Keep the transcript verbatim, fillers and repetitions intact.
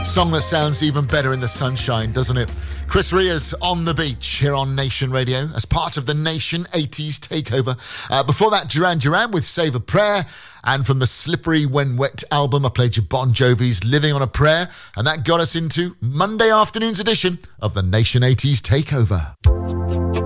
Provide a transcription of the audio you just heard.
Song that sounds even better in the sunshine, doesn't it? Chris Ria's On the Beach here on Nation Radio as part of the Nation eighties takeover. Uh, before that, Duran Duran with Save a Prayer. And from the Slippery When Wet album, I played you Bon Jovi's Living on a Prayer. And that got us into Monday afternoon's edition of the Nation eighties takeover.